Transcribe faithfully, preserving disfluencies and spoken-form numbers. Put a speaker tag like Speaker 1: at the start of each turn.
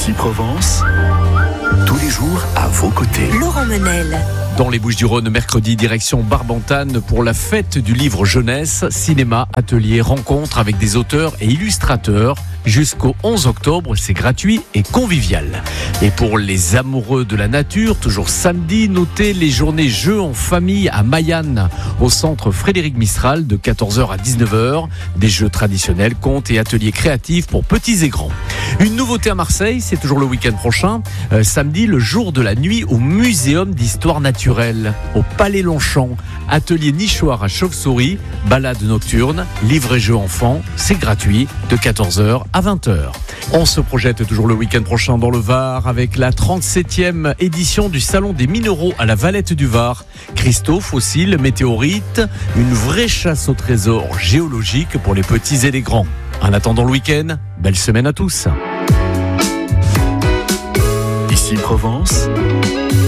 Speaker 1: Ici Provence, tous les jours à vos côtés.
Speaker 2: Laurent Menel.
Speaker 3: Dans les Bouches-du-Rhône, mercredi, direction Barbantane pour la fête du livre jeunesse, cinéma, atelier, rencontre avec des auteurs et illustrateurs. Jusqu'au onze octobre, c'est gratuit et convivial. Et pour les amoureux de la nature, toujours samedi, notez les journées jeux en famille à Mayanne, au centre Frédéric Mistral de quatorze heures à dix-neuf heures. Des jeux traditionnels, contes et ateliers créatifs pour petits et grands. Une nouveauté à Marseille, c'est toujours le week-end prochain. Euh, samedi, le jour de la nuit au Muséum d'Histoire Naturelle, au Palais Longchamp. Atelier nichoir à chauve-souris, balade nocturne, livre et jeux enfants. C'est gratuit de quatorze heures à vingt heures. On se projette toujours le week-end prochain dans le Var avec la trente-septième édition du Salon des Minéraux à la Valette du Var. Cristaux, fossiles, météorites, une vraie chasse au trésor géologique pour les petits et les grands. En attendant le week-end, belle semaine à tous.
Speaker 1: Ici Provence,